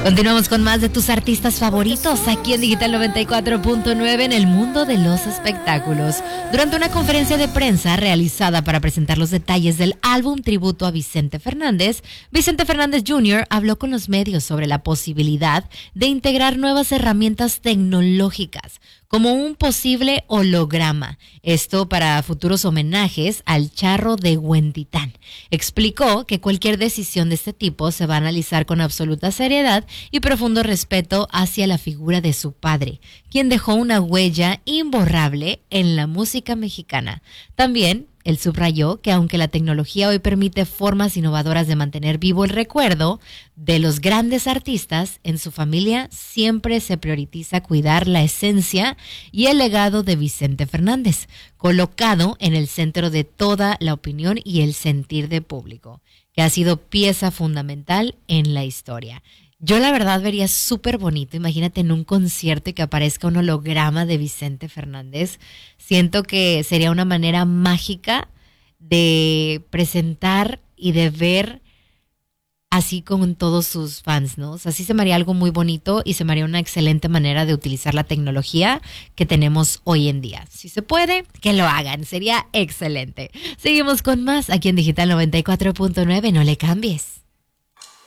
Continuamos con más de tus artistas favoritos aquí en Digital 94.9 en el mundo de los espectáculos. Durante una conferencia de prensa realizada para presentar los detalles del álbum tributo a Vicente Fernández Jr. habló con los medios sobre la posibilidad de integrar nuevas herramientas tecnológicas como un posible holograma. Esto para futuros homenajes al charro de Huentitán. Explicó que cualquier decisión de este tipo se va a analizar con absoluta seriedad y profundo respeto hacia la figura de su padre, quien dejó una huella imborrable en la música mexicana. También él subrayó que aunque la tecnología hoy permite formas innovadoras de mantener vivo el recuerdo de los grandes artistas, en su familia siempre se prioriza cuidar la esencia y el legado de Vicente Fernández, colocado en el centro de toda la opinión y el sentir de público, que ha sido pieza fundamental en la historia. Yo la verdad vería súper bonito, imagínate en un concierto y que aparezca un holograma de Vicente Fernández. Siento que sería una manera mágica de presentar y de ver así con todos sus fans, ¿no? O sea, sí se me haría algo muy bonito y se me haría una excelente manera de utilizar la tecnología que tenemos hoy en día. Si se puede, que lo hagan, sería excelente. Seguimos con más aquí en Digital 94.9, no le cambies.